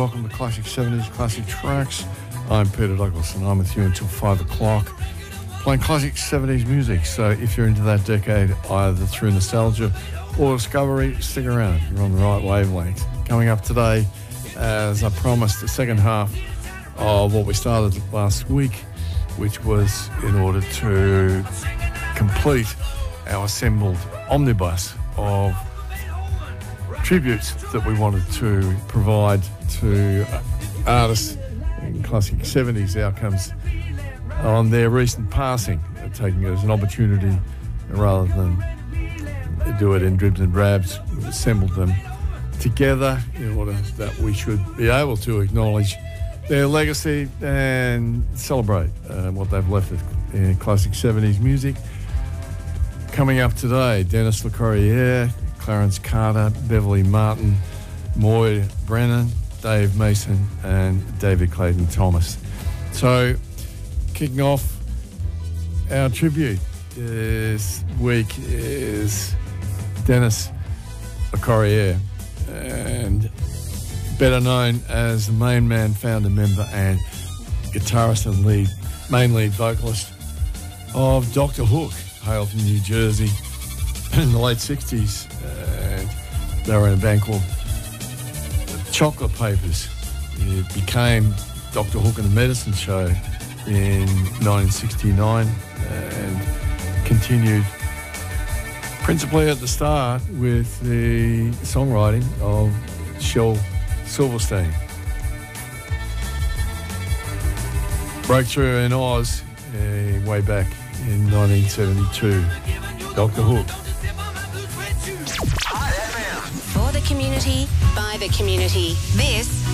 welcome to Classic 70s, Classic Tracks. I'm Peter Douglas and I'm with you until 5 o'clock playing classic 70s music. So if you're into that decade, either through nostalgia or discovery, stick around. You're on the right wavelength. Coming up today, as I promised, the second half of what we started last week, which was in order to complete our assembled omnibus of tributes that we wanted to provide to artists in classic 70s outcomes on their recent passing, taking it as an opportunity rather than do it in dribs and drabs. We've assembled them together in order that we should be able to acknowledge their legacy and celebrate what they've left in classic 70s music. Coming up today, Dennis LeCorriere, Clarence Carter, Beverly Martin, Moy Brennan, Dave Mason and David Clayton Thomas. So kicking off our tribute this week is Dennis LeCorriere, and better known as the main man, founder, member and guitarist and main lead vocalist of Dr. Hook, hailed from New Jersey in the late 60s. And they were in a band called Chocolate Papers. It became Dr. Hook and the Medicine Show in 1969 and continued principally at the start with the songwriting of Shel Silverstein. Breakthrough in Oz way back in 1972. Dr. Hook. For the community, by the community. This